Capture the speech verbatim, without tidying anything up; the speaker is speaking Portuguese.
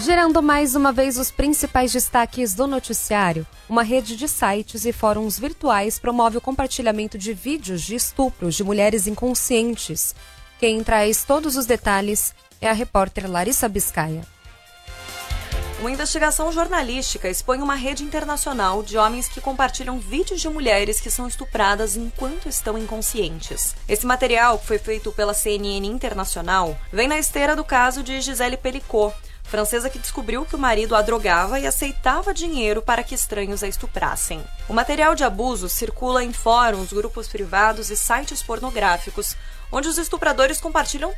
Gerando mais uma vez os principais destaques do noticiário, uma rede de sites e fóruns virtuais promove o compartilhamento de vídeos de estupros de mulheres inconscientes. Quem traz todos os detalhes é a repórter Larissa Biscaia. Uma investigação jornalística expõe uma rede internacional de homens que compartilham vídeos de mulheres que são estupradas enquanto estão inconscientes. Esse material, que foi feito pela C N N Internacional, vem na esteira do caso de Gisele Pelicot, francesa que descobriu que o marido a drogava e aceitava dinheiro para que estranhos a estuprassem. O material de abuso circula em fóruns, grupos privados e sites pornográficos, onde os estupradores compartilham